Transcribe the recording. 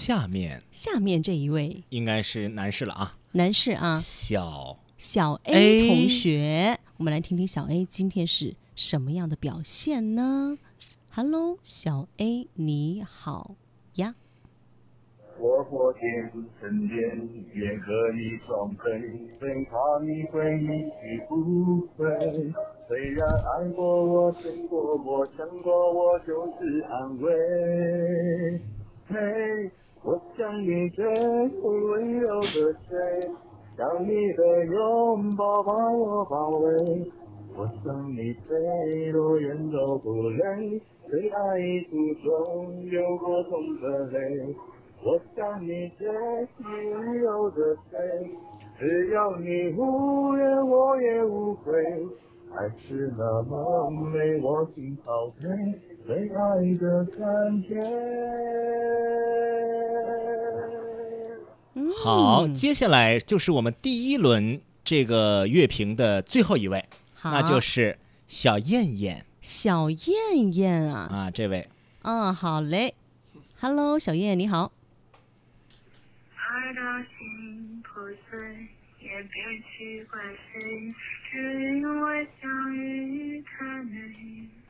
下面这一位应该是男士了啊， 男士啊，小 A 同学，我们来听听小 A 今天是什么样的表现呢？ Hello， 小 A 你好呀。 我昨天晨间也和你双飞，最怕你会一去不回。虽然爱过我，疼过我，想过我，就是安慰。嘿，我想你最温柔的谁，像你的拥抱把我包围。我想你最多远都不累，最爱途中流过痛的泪。我想你最温柔的谁，只要你无怨我也无悔，爱是那么美，我心陶醉，最爱的感觉。 好，接下来就是我们第一轮这个乐评的最后一位，那就是小燕燕。 小燕燕啊， 这位。 好嘞。Hello， 小燕你好。 爱到心破碎，也别去怪谁，只因为相遇太美。